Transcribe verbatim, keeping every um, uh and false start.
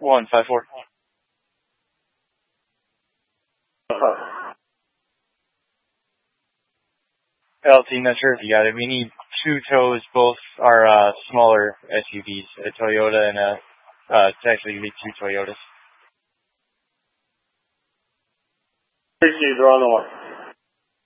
One five four. L T, not sure if you got it. We need two tows. Both are uh, smaller S U Vs, a Toyota and a. Uh, it's actually gonna be two Toyotas. Appreciate you, they're on the way.